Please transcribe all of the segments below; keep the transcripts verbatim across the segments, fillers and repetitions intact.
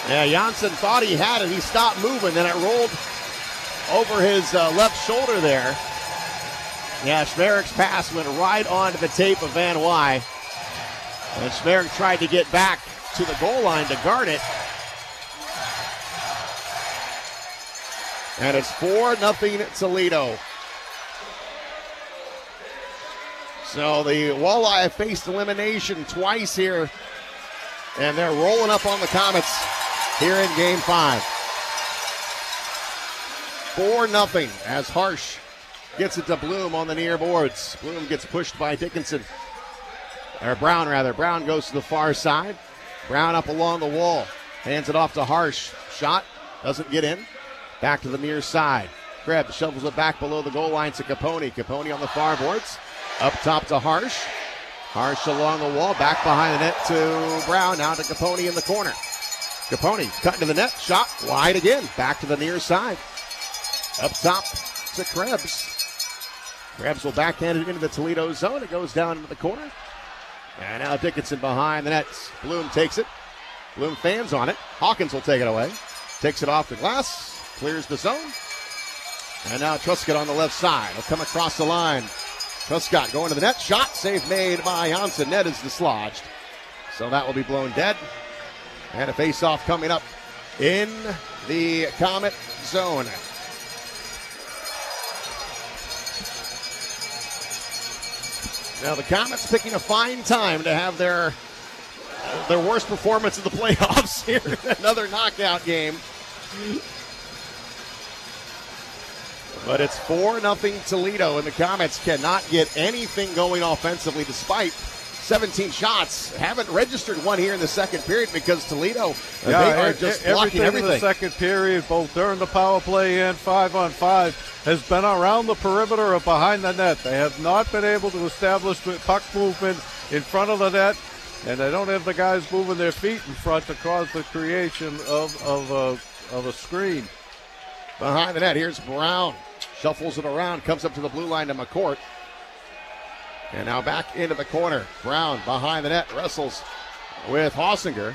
Yeah, Janssen thought he had it. He stopped moving, then it rolled over his uh, left shoulder there. Yeah, Schmerik's pass went right onto the tape of Van Wy. And Schmerik tried to get back to the goal line to guard it. And it's four nothing Toledo. So the Walleye have faced elimination twice here. And they're rolling up on the Comets here in game five. four nothing as Harsh gets it to Bloom on the near boards. Bloom gets pushed by Dickinson. Or Brown, rather. Brown goes to the far side. Brown up along the wall. Hands it off to Harsh. Shot. Doesn't get in. Back to the near side. Krebs shovels it back below the goal line to Capone. Capone on the far boards. Up top to Harsh. Harsh along the wall. Back behind the net to Brown. Now to Capone in the corner. Capone cutting to the net. Shot wide again. Back to the near side. Up top to Krebs. Krebs will backhand it into the Toledo zone. It goes down into the corner. And now Dickinson behind the net. Bloom takes it. Bloom fans on it. Hawkins will take it away. Takes it off the glass. Clears the zone. And now Truscott on the left side. He'll come across the line. Truscott going to the net. Shot. Save made by Janssen. Net is dislodged. So that will be blown dead. And a face-off coming up in the Comet zone. Now the Comets picking a fine time to have their their worst performance of the playoffs here. Another knockout game. But it's four nothing Toledo, and the Comets cannot get anything going offensively despite seventeen shots. Haven't registered one here in the second period because Toledo, yeah, they are just blocking everything. everything. In the second period, both during the power play and five on five, has been around the perimeter or behind the net. They have not been able to establish puck movement in front of the net, and they don't have the guys moving their feet in front to cause the creation of, of, a, of a screen. Behind the net, here's Brown. Shuffles it around, comes up to the blue line to McCourt. And now back into the corner. Brown behind the net, wrestles with Hossinger.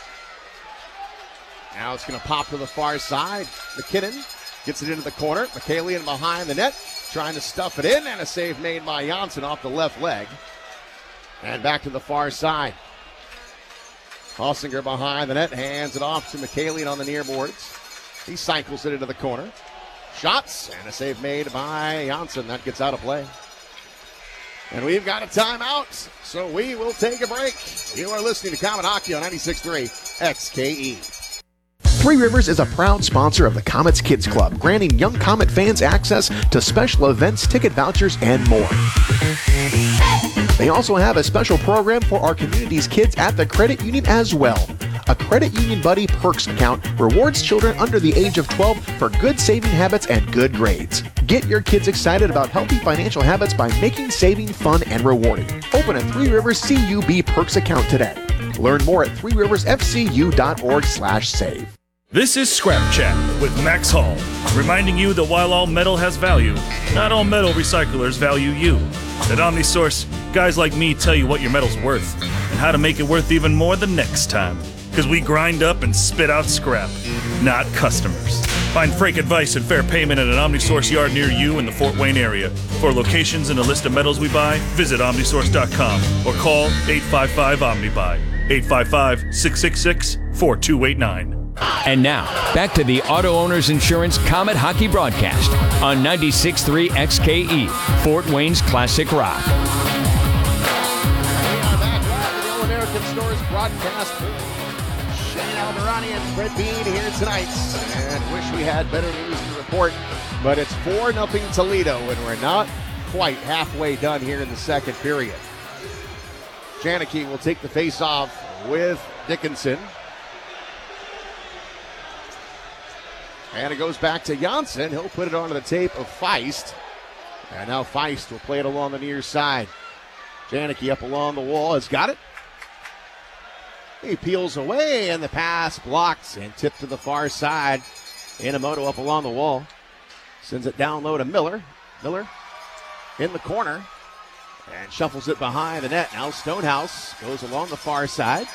Now it's going to pop to the far side. McKinnon gets it into the corner. McKalian behind the net, trying to stuff it in, and a save made by Janssen off the left leg. And back to the far side. Hossinger behind the net, hands it off to McKalian on the near boards. He cycles it into the corner. Shots, and a save made by Janssen. That gets out of play. And we've got a timeout, so we will take a break. You are listening to Comet Hockey on ninety-six point three X K E. Three Rivers is a proud sponsor of the Comets Kids Club, granting young Comet fans access to special events, ticket vouchers, and more. They also have a special program for our community's kids at the credit union as well. A Credit Union Buddy Perks account rewards children under the age of twelve for good saving habits and good grades. Get your kids excited about healthy financial habits by making saving fun and rewarding. Open a Three Rivers C U B Perks account today. Learn more at three rivers f c u dot org slash save. This is Scrap Chat with Max Hall, reminding you that while all metal has value, not all metal recyclers value you. At OmniSource, guys like me tell you what your metal's worth and how to make it worth even more the next time. Because we grind up and spit out scrap, not customers. Find freight advice and fair payment at an OmniSource yard near you in the Fort Wayne area. For locations and a list of metals we buy, visit omnisource dot com or call eight five five OmniBuy, eight five five, six six six, four two eight nine. And now, back to the Auto Owners Insurance Comet Hockey broadcast on ninety-six point three X K E, Fort Wayne's Classic Rock. We are back live at the All-American Stores broadcast. Shane Alderani and Fred Bean here tonight. And wish we had better news to report, but it's four nothing Toledo, and we're not quite halfway done here in the second period. Janicki will take the face-off with Dickinson. And it goes back to Janssen. He'll put it onto the tape of Feist. And now Feist will play it along the near side. Janicki up along the wall has got it. He peels away, and the pass blocked and tipped to the far side. Inamoto up along the wall. Sends it down low to Miller. Miller in the corner. And shuffles it behind the net. Now Stonehouse goes along the far side.